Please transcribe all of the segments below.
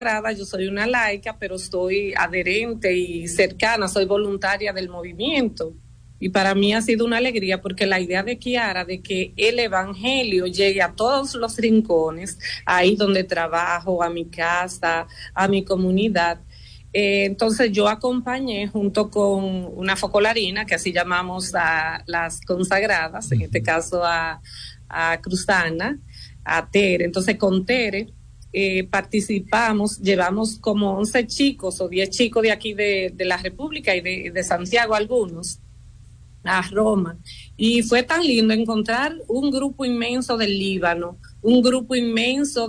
yo soy una laica, pero soy adherente y cercana, soy voluntaria del movimiento. Y para mí ha sido una alegría porque la idea de Kiara de que el evangelio llegue a todos los rincones, ahí donde trabajo, a mi casa, a mi comunidad. Entonces yo acompañé junto con una focolarina, que así llamamos a las consagradas, en este caso a Cruzana, a Tere. Entonces con Tere participamos, llevamos como 11 chicos o 10 chicos de aquí de la República y de Santiago algunos, a Roma. Y fue tan lindo encontrar un grupo inmenso del Líbano, un grupo inmenso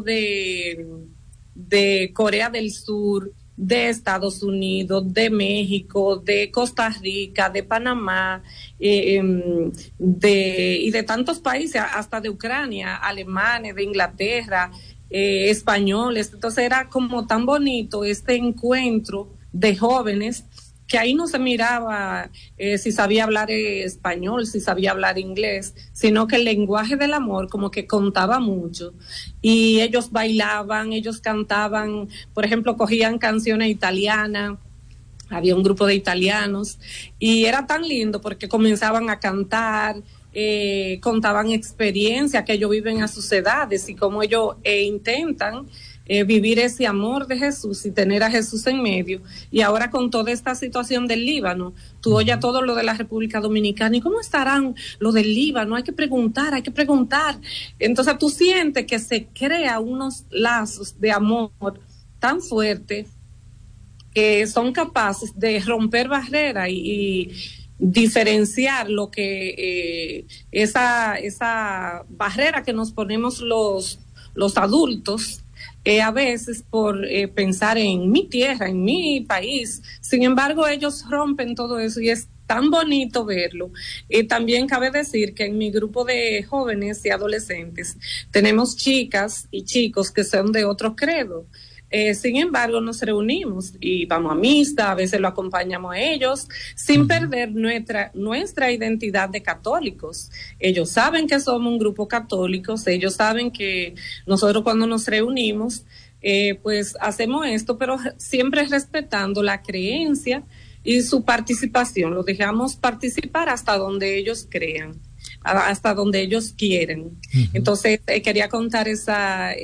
de Corea del Sur, de Estados Unidos, de México, de Costa Rica, de Panamá, y de tantos países, hasta de Ucrania, alemanes, de Inglaterra, españoles. Entonces era como tan bonito este encuentro de jóvenes que ahí no se miraba si sabía hablar español, si sabía hablar inglés, sino que el lenguaje del amor como que contaba mucho. Y ellos bailaban, ellos cantaban, por ejemplo, cogían canciones italianas, había un grupo de italianos, y era tan lindo porque comenzaban a cantar, contaban experiencias que ellos viven a sus edades y cómo ellos intentan vivir ese amor de Jesús y tener a Jesús en medio. Y ahora con toda esta situación del Líbano, tú oyes todo lo de la República Dominicana, ¿y cómo estarán lo del Líbano? Hay que preguntar. Entonces tú sientes que se crea unos lazos de amor tan fuertes que son capaces de romper barreras y diferenciar lo que esa barrera que nos ponemos los adultos, a veces por pensar en mi tierra, en mi país. Sin embargo, ellos rompen todo eso y es tan bonito verlo. También cabe decir que en mi grupo de jóvenes y adolescentes tenemos chicas y chicos que son de otro credo. Sin embargo, nos reunimos y vamos a misa, a veces lo acompañamos a ellos, sin perder nuestra identidad de católicos. Ellos saben que somos un grupo católico, ellos saben que nosotros cuando nos reunimos, pues hacemos esto, pero siempre respetando la creencia y su participación. Los dejamos participar hasta donde ellos crean, hasta donde ellos quieren. Entonces, quería contar esa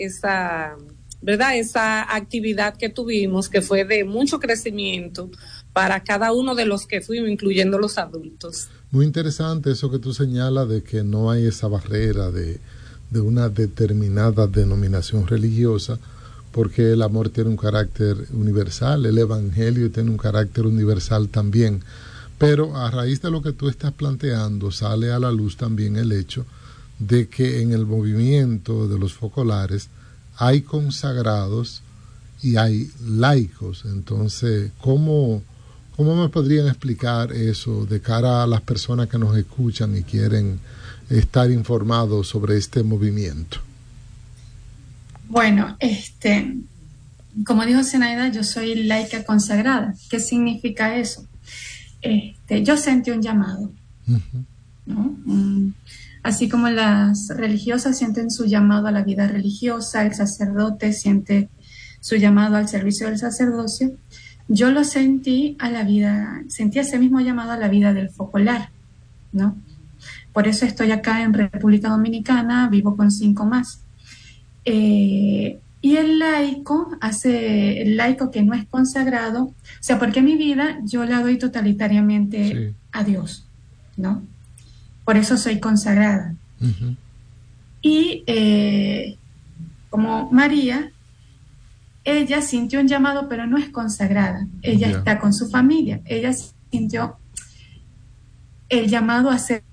actividad que tuvimos, que fue de mucho crecimiento para cada uno de los que fuimos, incluyendo los adultos. Muy interesante eso que tú señalas de que no hay esa barrera de una determinada denominación religiosa, porque el amor tiene un carácter universal, el evangelio tiene un carácter universal también. Pero a raíz de lo que tú estás planteando, sale a la luz también el hecho de que en el movimiento de los focolares hay consagrados y hay laicos. Entonces, ¿cómo me podrían explicar eso de cara a las personas que nos escuchan y quieren estar informados sobre este movimiento? Bueno, como dijo Zenaida, yo soy laica consagrada. ¿Qué significa eso? Yo sentí un llamado, ¿no? Así como las religiosas sienten su llamado a la vida religiosa, el sacerdote siente su llamado al servicio del sacerdocio, yo lo sentí sentí ese mismo llamado a la vida del focolar, ¿no? Por eso estoy acá en República Dominicana, vivo con 5 más. Y el laico que no es consagrado, o sea, porque mi vida yo la doy totalitariamente a Dios, ¿no? Por eso soy consagrada. Y como María, ella sintió un llamado, pero no es consagrada. Ella está con su familia. Ella sintió el llamado a ser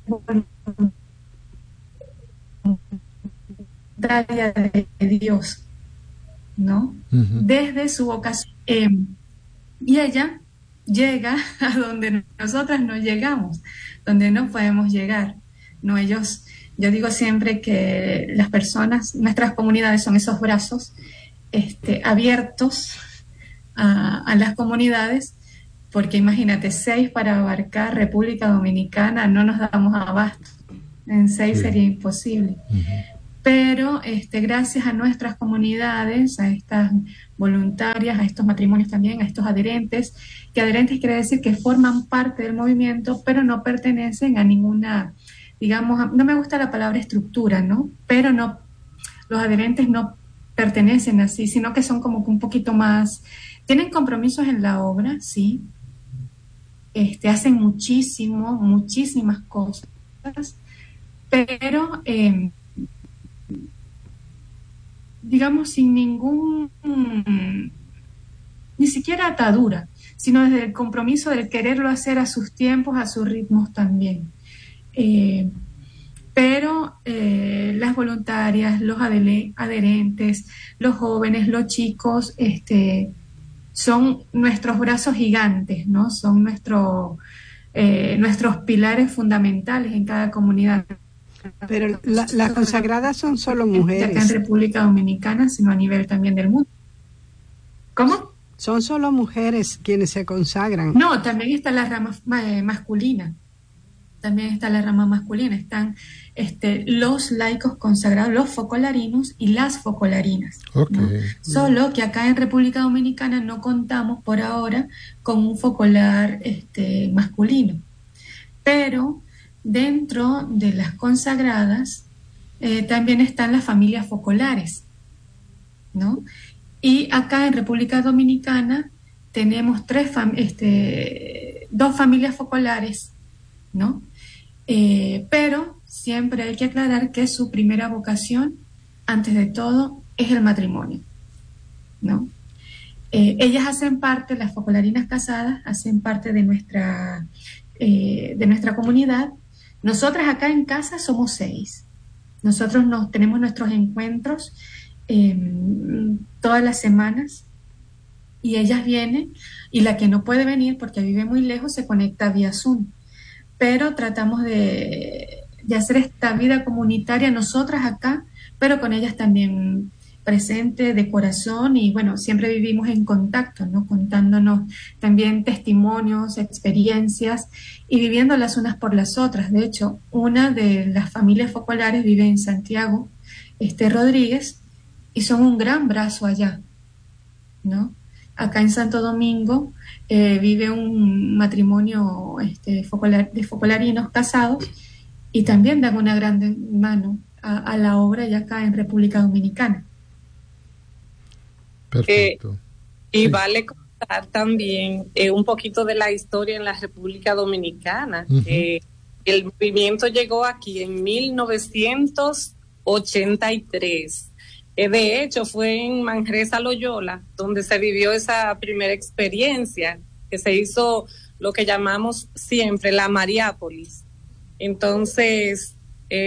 voluntaria de Dios, ¿no? Desde su vocación. Y ella llega a donde nosotras no llegamos, donde no podemos llegar, ¿no? Yo digo siempre que las personas, nuestras comunidades son esos brazos abiertos a las comunidades, porque imagínate, 6 para abarcar República Dominicana, no nos damos abasto, en 6 sería imposible. pero gracias a nuestras comunidades, a estas voluntarias, a estos matrimonios también, a estos adherentes, que adherentes quiere decir que forman parte del movimiento, pero no pertenecen a ninguna, digamos, no me gusta la palabra estructura, ¿no? Pero no, los adherentes no pertenecen así, sino que son como que un poquito más, tienen compromisos en la obra, sí, hacen muchísimas cosas, pero digamos sin ningún, ni siquiera atadura, sino desde el compromiso de quererlo hacer a sus tiempos, a sus ritmos también. Pero las voluntarias, los adherentes, los jóvenes, los chicos, son nuestros brazos gigantes, ¿no? Son nuestros pilares fundamentales en cada comunidad. Pero las consagradas son solo mujeres. Acá en República Dominicana, sino a nivel también del mundo. ¿Cómo? Son solo mujeres quienes se consagran. No, también está la rama masculina. También está la rama masculina. Están los laicos consagrados, los focolarinos y las focolarinas. Okay. ¿No? Solo que acá en República Dominicana no contamos por ahora con un focolar masculino. Pero dentro de las consagradas también están las familias focolares, ¿no? Y acá en República Dominicana tenemos dos familias focolares, ¿no? Pero siempre hay que aclarar que su primera vocación, antes de todo, es el matrimonio, ¿no? Ellas hacen parte, las focolarinas casadas, hacen parte de nuestra comunidad. Nosotras acá en casa somos 6. Nosotros tenemos nuestros encuentros todas las semanas y ellas vienen, y la que no puede venir porque vive muy lejos se conecta vía Zoom. Pero tratamos de hacer esta vida comunitaria nosotras acá, pero con ellas también presente de corazón, y bueno, siempre vivimos en contacto, ¿no? Contándonos también testimonios, experiencias y viviendo las unas por las otras. De hecho, una de las familias focolares vive en Santiago, Rodríguez, y son un gran brazo allá, ¿no? Acá en Santo Domingo vive un matrimonio de focolarinos casados, y también dan una gran mano a la obra ya acá en República Dominicana. Perfecto. Y sí. Vale contar también un poquito de la historia en la República Dominicana. Uh-huh. El movimiento llegó aquí en 1983. De hecho, fue en Manresa, Loyola, donde se vivió esa primera experiencia, que se hizo lo que llamamos siempre la Mariápolis. Entonces,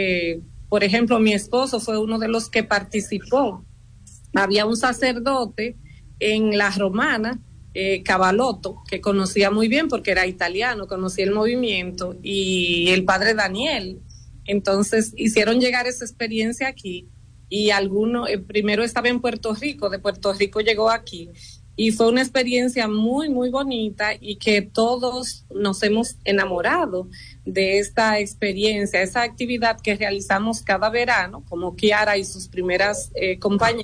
por ejemplo, mi esposo fue uno de los que participó. Había un sacerdote en La Romana, Cavalotto, que conocía muy bien porque era italiano, conocía el movimiento, y el padre Daniel. Entonces hicieron llegar esa experiencia aquí, y primero estaba en Puerto Rico, de Puerto Rico llegó aquí, y fue una experiencia muy, muy bonita, y que todos nos hemos enamorado de esta experiencia, esa actividad que realizamos cada verano, como Kiara y sus primeras compañeras,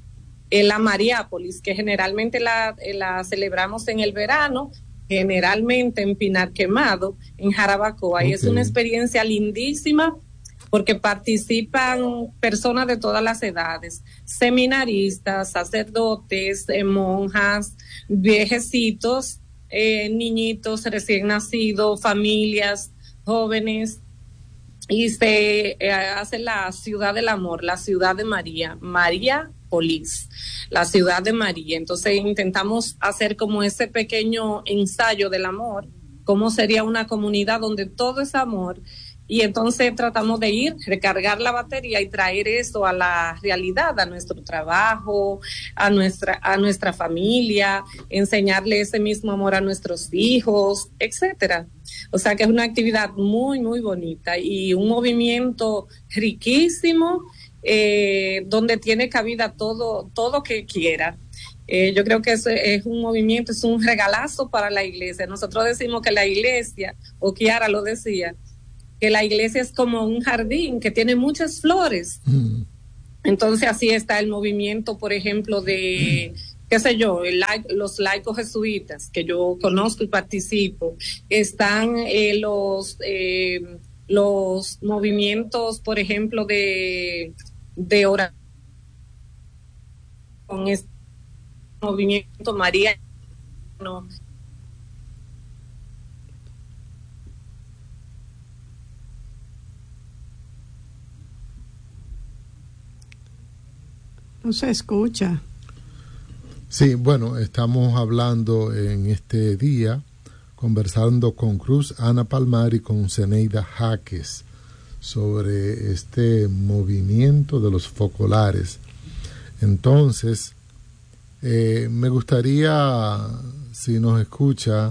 la Mariápolis, que generalmente la celebramos en el verano, generalmente en Pinar Quemado, en Jarabacoa. Okay. Y es una experiencia lindísima porque participan personas de todas las edades, seminaristas, sacerdotes, monjas, viejecitos, niñitos recién nacidos, familias, jóvenes, y se hace la ciudad del amor, la ciudad de Mariápolis, la ciudad de María. Entonces intentamos hacer como ese pequeño ensayo del amor, cómo sería una comunidad donde todo es amor, y entonces tratamos de ir, recargar la batería y traer eso a la realidad, a nuestro trabajo, a nuestra familia, enseñarle ese mismo amor a nuestros hijos, etcétera. O sea que es una actividad muy, muy bonita y un movimiento riquísimo, donde tiene cabida todo que quiera. Yo creo que es un movimiento, es un regalazo para la iglesia. Nosotros decimos que la iglesia, o Kiara lo decía, que la iglesia es como un jardín que tiene muchas flores. Entonces así está el movimiento, por ejemplo, de, qué sé yo, los laicos jesuitas, que yo conozco y participo. Están los movimientos, por ejemplo, de oración, con este movimiento mariano. No se escucha. Sí, bueno, estamos hablando en este día, conversando con Cruz Ana Palmar y con Zeneida Jaques sobre este movimiento de los focolares. Entonces, me gustaría, si nos escucha,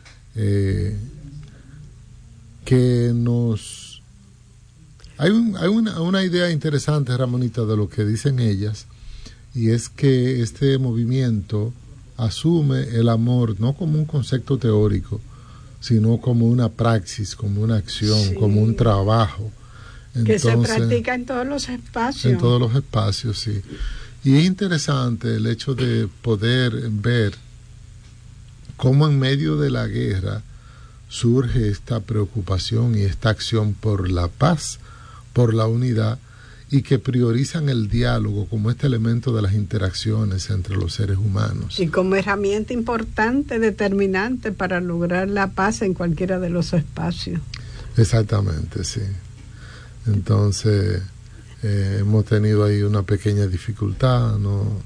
que nos... Hay una idea interesante, Ramonita, de lo que dicen ellas, y es que este movimiento asume el amor no como un concepto teórico, sino como una praxis, como una acción, sí, como un trabajo. Entonces, que se practica en todos los espacios. En todos los espacios, sí. Y es interesante el hecho de poder ver cómo en medio de la guerra surge esta preocupación y esta acción por la paz, por la unidad, y que priorizan el diálogo como este elemento de las interacciones entre los seres humanos. Y como herramienta importante, determinante para lograr la paz en cualquiera de los espacios. Exactamente, sí. Entonces, hemos tenido ahí una pequeña dificultad, ¿no?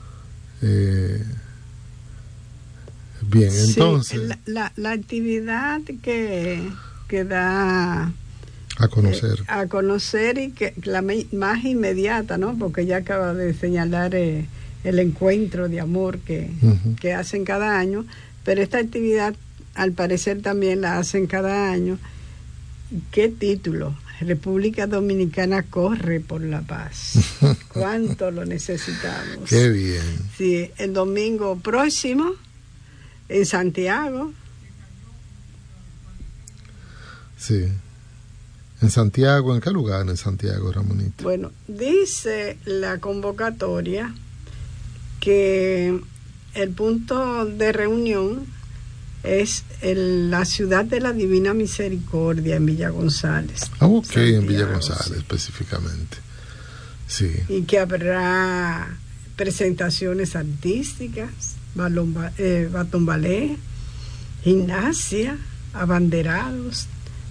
Bien, sí, entonces... La actividad que da... A conocer y que la más inmediata, ¿no? Porque ella acaba de señalar el encuentro de amor que hacen cada año, pero esta actividad al parecer también la hacen cada año. ¿Qué título? República Dominicana corre por la paz. ¿Cuánto lo necesitamos? Qué bien. Sí, el domingo próximo en Santiago. Sí. ¿En Santiago? ¿En qué lugar en Santiago, Ramonita? Bueno, dice la convocatoria que el punto de reunión es la ciudad de la Divina Misericordia en Villa González. Ok, Santiago, en Villa González, sí, específicamente. Sí. Y que habrá presentaciones artísticas, baton ballet, gimnasia, abanderados,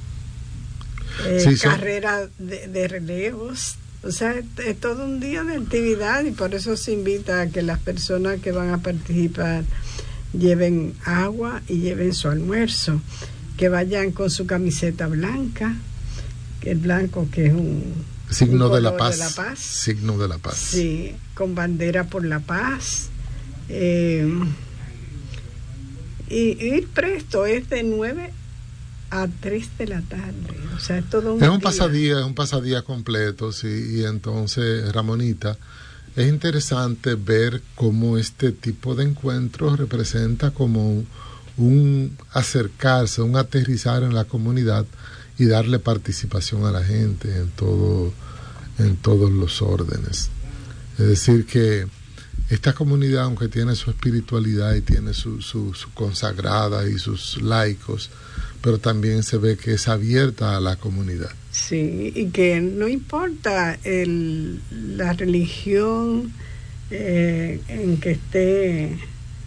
sí, carrera de relevos. O sea, es todo un día de actividad y por eso se invita a que las personas que van a participar lleven agua y lleven su almuerzo, que vayan con su camiseta blanca, el blanco que es un signo de la paz, signo de la paz, sí, con bandera por la paz, y ir presto, es de 9 a 3 de la tarde, o sea, es todo un es un pasadía completo, sí. Y entonces, Ramonita, es interesante ver cómo este tipo de encuentros representa como un acercarse, un aterrizar en la comunidad y darle participación a la gente en todos los órdenes. Es decir, que esta comunidad, aunque tiene su espiritualidad y tiene su consagrada y sus laicos, pero también se ve que es abierta a la comunidad. Sí, y que no importa la religión en que esté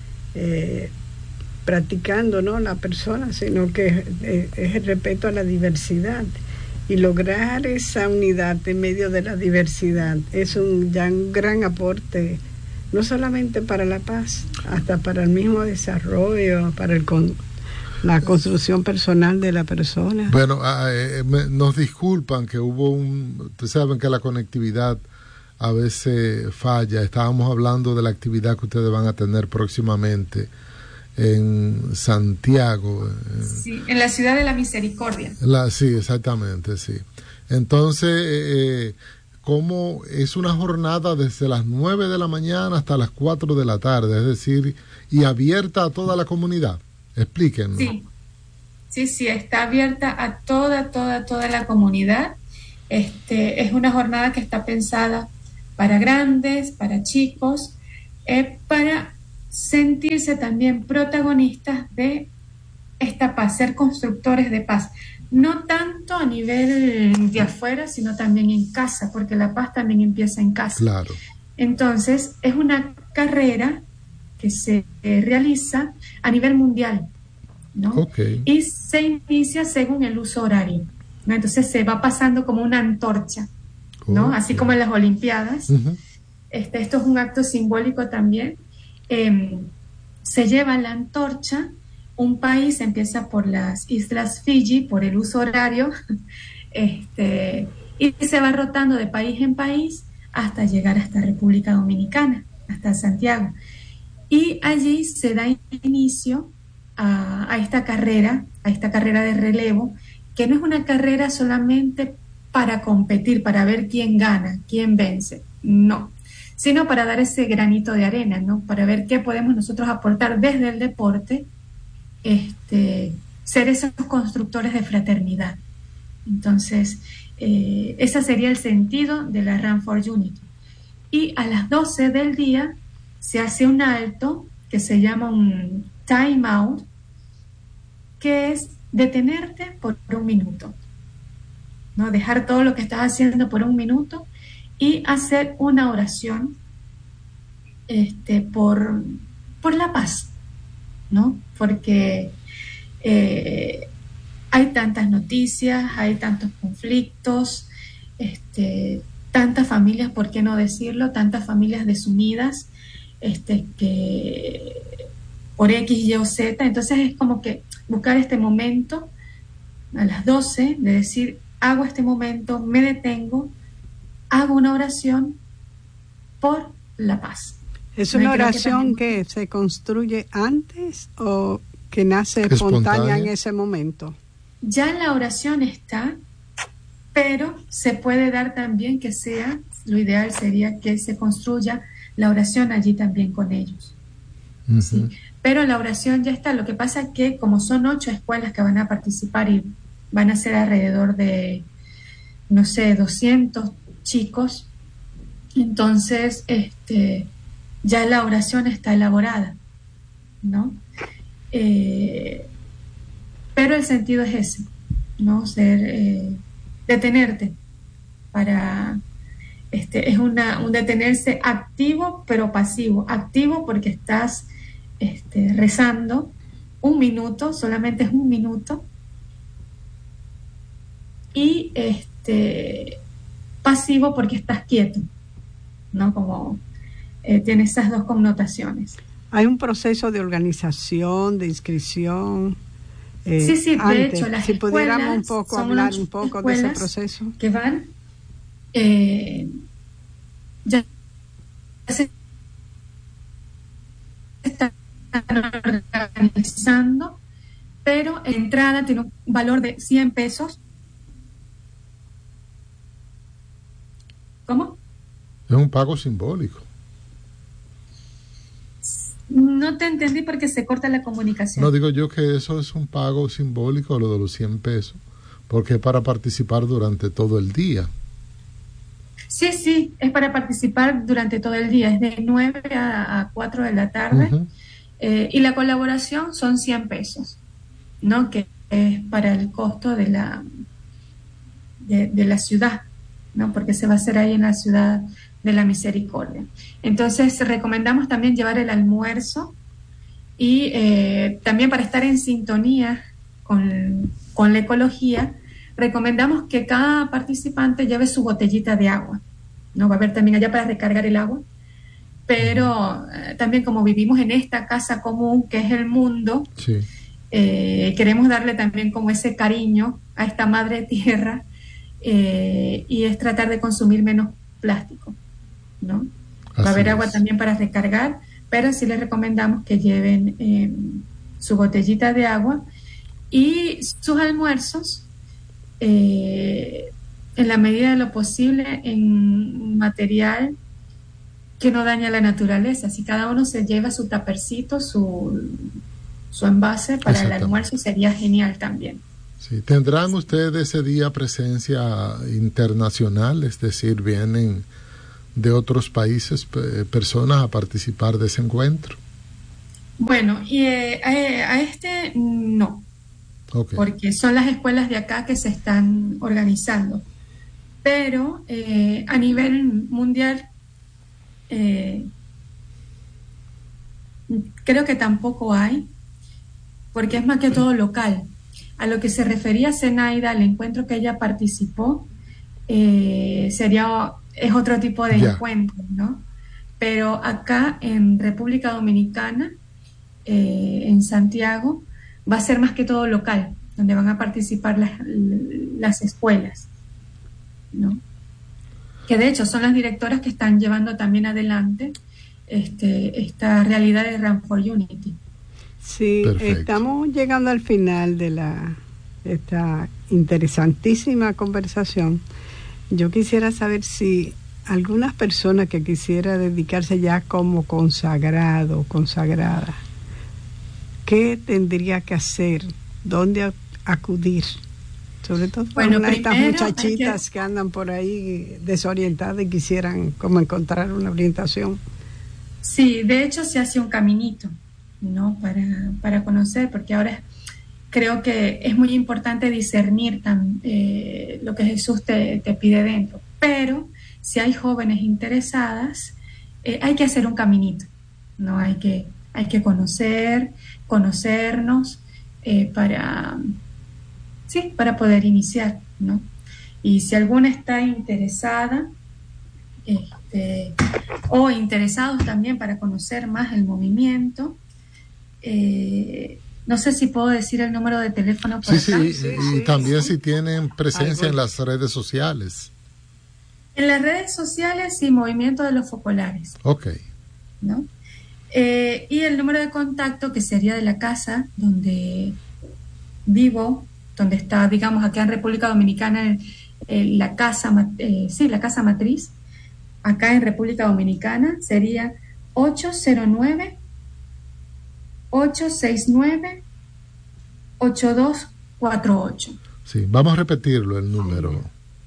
practicando, ¿no?, la persona, sino que es el respeto a la diversidad. Y lograr esa unidad en medio de la diversidad es un gran aporte, no solamente para la paz, hasta para el mismo desarrollo, para la construcción personal de la persona. Bueno, nos disculpan que ustedes saben que la conectividad a veces falla. Estábamos hablando de la actividad que ustedes van a tener próximamente en Santiago. Sí, en la ciudad de la Misericordia. Sí, exactamente, sí. Entonces, ¿cómo es una jornada desde las 9 de la mañana hasta las 4 de la tarde? Es decir, y abierta a toda la comunidad. Explíquenos. Sí, está abierta a toda la comunidad. Es una jornada que está pensada para grandes, para chicos, para sentirse también protagonistas de esta paz, ser constructores de paz. No tanto a nivel de afuera, sino también en casa, porque la paz también empieza en casa. Claro. Entonces, es una carrera que se realiza a nivel mundial, ¿no? Okay. Y se inicia según el uso horario, ¿no? Entonces se va pasando como una antorcha, ¿no? Okay. Así como en las Olimpiadas. Uh-huh. Esto es un acto simbólico también. Se lleva la antorcha, un país empieza por las Islas Fiji, por el uso horario, y se va rotando de país en país hasta llegar hasta República Dominicana, hasta Santiago. Y allí se da inicio a esta carrera de relevo, que no es una carrera solamente para competir, para ver quién gana, quién vence, no, sino para dar ese granito de arena, ¿no? Para ver qué podemos nosotros aportar desde el deporte, ser esos constructores de fraternidad. Entonces, ese sería el sentido de la Run for Unity. Y a las 12 del día se hace un alto que se llama un time out, que es detenerte por un minuto, ¿no? Dejar todo lo que estás haciendo por un minuto y hacer una oración por la paz, ¿no? Porque hay tantas noticias, hay tantos conflictos, tantas familias, ¿por qué no decirlo? Tantas familias desunidas, que por X, Y o Z. Entonces es como que buscar este momento a las 12 de decir, hago este momento, me detengo, hago una oración por la paz. ¿Es una oración que se construye antes o que nace espontánea en ese momento? Ya la oración está, pero se puede dar también que sea, lo ideal sería que se construya la oración allí también con ellos. Uh-huh. ¿Sí? Pero la oración ya está. Lo que pasa es que como son 8 escuelas que van a participar y van a ser alrededor de, no sé, 200 chicos, entonces ya la oración está elaborada, ¿no? Pero el sentido es ese, ¿no? Detenerte para... es un detenerse activo pero pasivo. Activo porque estás rezando un minuto, solamente es un minuto, y pasivo porque estás quieto, ¿no? Como tiene esas dos connotaciones. ¿Hay un proceso de organización, de inscripción? Sí, antes, de hecho, las si pudiéramos escuelas, un poco hablar un poco de ese proceso. Que van, ya se están organizando, pero la entrada tiene un valor de 100 pesos. ¿Cómo? Es un pago simbólico. No te entendí porque se corta la comunicación. No, digo yo que eso es un pago simbólico, lo de los 100 pesos, porque es para participar durante todo el día. Sí, es para participar durante todo el día, es de 9 a 4 de la tarde. Uh-huh. Y la colaboración son 100 pesos, ¿no? Que es para el costo de la ciudad, ¿no? Porque se va a hacer ahí en la ciudad de la Misericordia. Entonces recomendamos también llevar el almuerzo y también para estar en sintonía con la ecología, recomendamos que cada participante lleve su botellita de agua, ¿no? Va a haber también allá para recargar el agua, pero también como vivimos en esta casa común que es el mundo, sí. Queremos darle también como ese cariño a esta madre tierra, y es tratar de consumir menos plástico, ¿no? Va a haber agua también para recargar, pero sí les recomendamos que lleven su botellita de agua y sus almuerzos, en la medida de lo posible en material que no daña la naturaleza. Si cada uno se lleva su tapercito, su envase para el almuerzo, sería genial también. Sí. ¿Tendrán ustedes ese día presencia internacional? Es decir, vienen de otros países personas a participar de ese encuentro? Bueno, y a este no, porque son las escuelas de acá que se están organizando. Pero a nivel mundial creo que tampoco hay, porque es más que todo local. A lo que se refería Zenaida, al encuentro que ella participó, es otro tipo de encuentro, ¿no? Pero acá en República Dominicana, en Santiago, va a ser más que todo local, donde van a participar las escuelas, ¿no? Que de hecho son las directoras que están llevando también adelante esta realidad de Run for Unity. Sí, perfecto. Estamos llegando al final de esta interesantísima conversación. Yo quisiera saber si algunas personas que quisiera dedicarse ya como consagrado, consagrada, ¿qué tendría que hacer? ¿Dónde acudir? Sobre todo para estas muchachitas que andan por ahí desorientadas y quisieran como encontrar una orientación. Sí, de hecho se hace un caminito, ¿no? Para conocer, porque ahora creo que es muy importante discernir lo que Jesús te pide dentro. Pero si hay jóvenes interesadas, hay que hacer un caminito, ¿no? Hay que conocernos para poder iniciar, ¿no? Y si alguna está interesada, o interesados también para conocer más el movimiento, no sé si puedo decir el número de teléfono por acá. Y también si tienen presencia en las redes sociales. En las redes sociales, sí, Movimiento de los Focolares. Ok. ¿No? Y el número de contacto, que sería de la casa donde vivo, donde está, digamos, acá en República Dominicana, la casa matriz, acá en República Dominicana, sería 809-869-8248. Sí, vamos a repetirlo el número.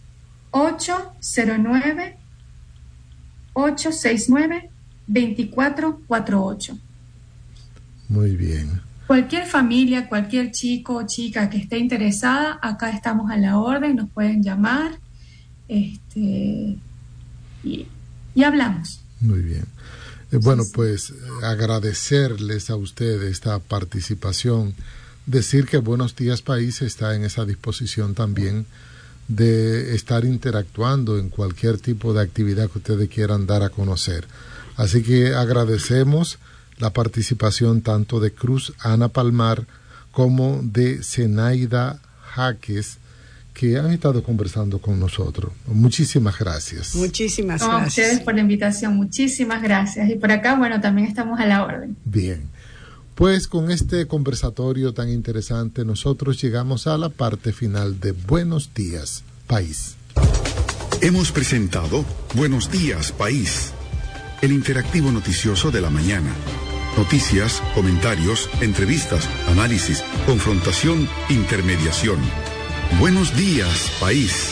809-869-2448. Muy bien. Cualquier familia, cualquier chico o chica que esté interesada, acá estamos a la orden, nos pueden llamar y hablamos. Muy bien. Bueno, pues agradecerles a ustedes esta participación, decir que Buenos Días País está en esa disposición también de estar interactuando en cualquier tipo de actividad que ustedes quieran dar a conocer. Así que agradecemos la participación tanto de Cruz Ana Palmar como de Zenaida Jaques, que han estado conversando con nosotros. Muchísimas gracias. Muchísimas gracias. A ustedes por la invitación, muchísimas gracias. Y por acá, bueno, también estamos a la orden. Bien, pues con este conversatorio tan interesante, nosotros llegamos a la parte final de Buenos Días, País. Hemos presentado Buenos Días, País, el interactivo noticioso de la mañana. Noticias, comentarios, entrevistas, análisis, confrontación, intermediación. Buenos días, País.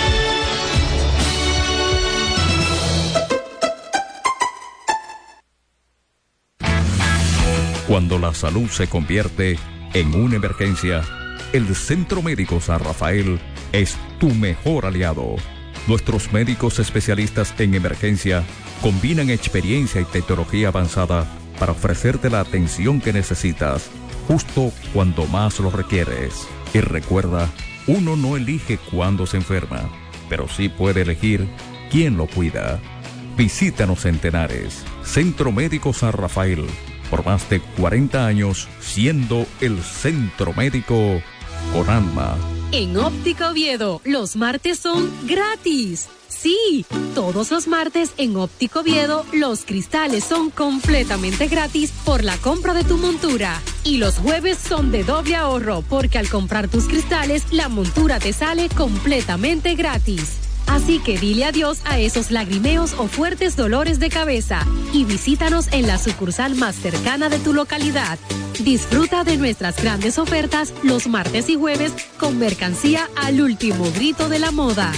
Cuando la salud se convierte en una emergencia, el Centro Médico San Rafael es tu mejor aliado. Nuestros médicos especialistas en emergencia combinan experiencia y tecnología avanzada para ofrecerte la atención que necesitas, justo cuando más lo requieres. Y recuerda, uno no elige cuándo se enferma, pero sí puede elegir quién lo cuida. Visítanos en Tenares, Centro Médico San Rafael, por más de 40 años siendo el centro médico con alma. En Óptica Oviedo, los martes son gratis. Sí, todos los martes en Óptica Oviedo, los cristales son completamente gratis por la compra de tu montura. Y los jueves son de doble ahorro, porque al comprar tus cristales, la montura te sale completamente gratis. Así que dile adiós a esos lagrimeos o fuertes dolores de cabeza y visítanos en la sucursal más cercana de tu localidad. Disfruta de nuestras grandes ofertas los martes y jueves con mercancía al último grito de la moda.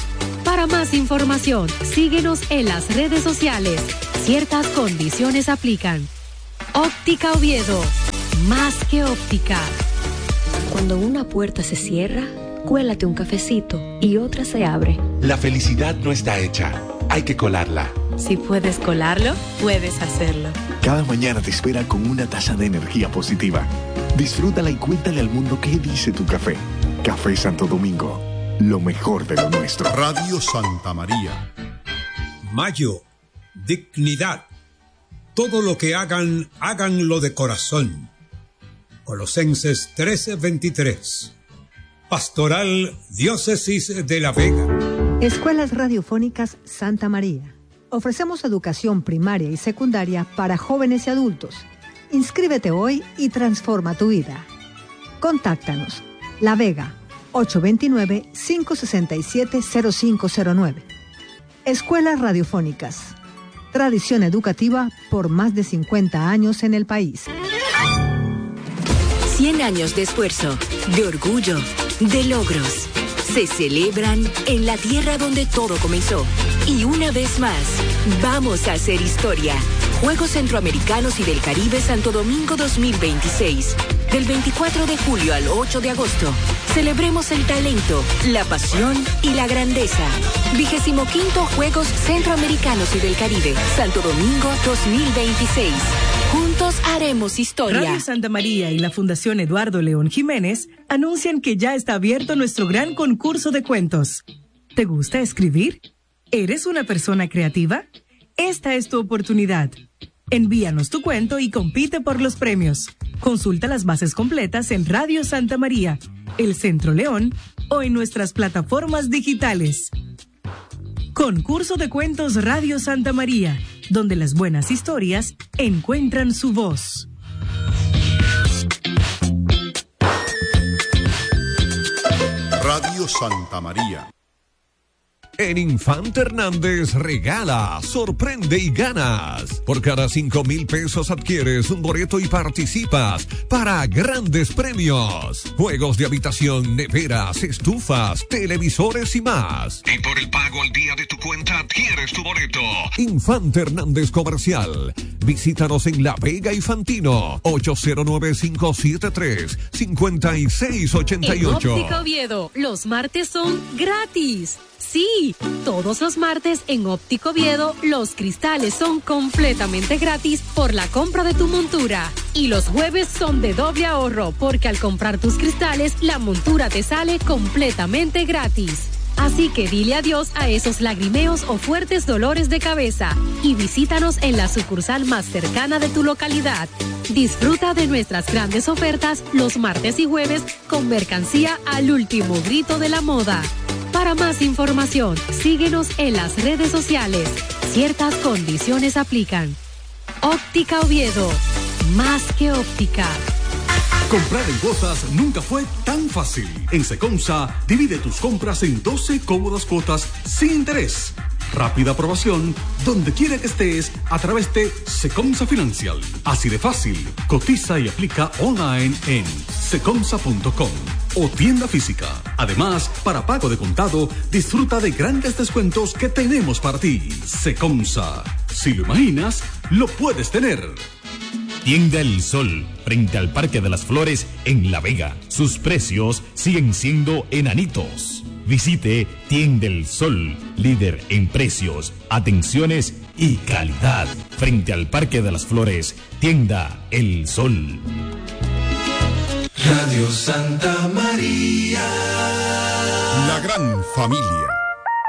Para más información, síguenos en las redes sociales. Ciertas condiciones aplican. Óptica Oviedo, más que óptica. Cuando una puerta se cierra, cuélate un cafecito y otra se abre. La felicidad no está hecha, hay que colarla. Si puedes colarlo, puedes hacerlo. Cada mañana te espera con una taza de energía positiva. Disfrútala y cuéntale al mundo qué dice tu café. Café Santo Domingo, lo mejor de lo nuestro. Radio Santa María. Mayo, dignidad. Todo lo que hagan, háganlo de corazón. Colosenses 13:23. Pastoral Diócesis de La Vega. Escuelas Radiofónicas Santa María. Ofrecemos educación primaria y secundaria para jóvenes y adultos. Inscríbete hoy y transforma tu vida. Contáctanos. La Vega, 829-567-0509. Escuelas Radiofónicas. Tradición educativa por más de 50 años en el país. 100 años de esfuerzo, de orgullo, de logros. Se celebran en la tierra donde todo comenzó. Y una vez más, vamos a hacer historia. Juegos Centroamericanos y del Caribe Santo Domingo 2026. Del 24 de julio al 8 de agosto. Celebremos el talento, la pasión y la grandeza. 25º Juegos Centroamericanos y del Caribe Santo Domingo 2026. Juntos haremos historia. Radio Santa María y la Fundación Eduardo León Jiménez anuncian que ya está abierto nuestro gran concurso de cuentos. ¿Te gusta escribir? ¿Eres una persona creativa? Esta es tu oportunidad. Envíanos tu cuento y compite por los premios. Consulta las bases completas en Radio Santa María, El Centro León o en nuestras plataformas digitales. Concurso de Cuentos Radio Santa María, donde las buenas historias encuentran su voz. Radio Santa María. En Infante Hernández regala, sorprende y ganas. Por cada 5,000 pesos adquieres un boleto y participas para grandes premios. Juegos de habitación, neveras, estufas, televisores y más. Y por el pago al día de tu cuenta adquieres tu boleto. Infante Hernández Comercial. Visítanos en La Vega y Fantino. 809-573-5688. En Óptica Oviedo, los martes son gratis. Sí, todos los martes en Óptico Oviedo los cristales son completamente gratis por la compra de tu montura. Y los jueves son de doble ahorro porque al comprar tus cristales la montura te sale completamente gratis. Así que dile adiós a esos lagrimeos o fuertes dolores de cabeza y visítanos en la sucursal más cercana de tu localidad. Disfruta de nuestras grandes ofertas los martes y jueves con mercancía al último grito de la moda. Para más información, síguenos en las redes sociales. Ciertas condiciones aplican. Óptica Oviedo, más que óptica. Comprar en cuotas nunca fue tan fácil. En Secomsa, divide tus compras en 12 cómodas cuotas sin interés. Rápida aprobación, donde quiera que estés, a través de Secomsa Financial. Así de fácil. Cotiza y aplica online en secomsa.com o tienda física. Además, para pago de contado, disfruta de grandes descuentos que tenemos para ti. Secomsa. Si lo imaginas, lo puedes tener. Tienda El Sol, frente al Parque de las Flores en La Vega. Sus precios siguen siendo enanitos. Visite Tienda El Sol, líder en precios, atenciones y calidad. Frente al Parque de las Flores, Tienda El Sol. Radio Santa María. La gran familia.